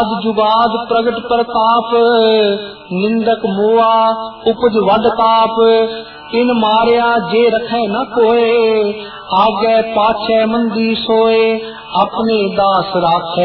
आद जुगाद प्रगट प्रताप, निंदक मोआ उपज वड ताप। इन मारिया जे रखे न कोय, आगे पाछे मंदी सोए, अपने दास राखे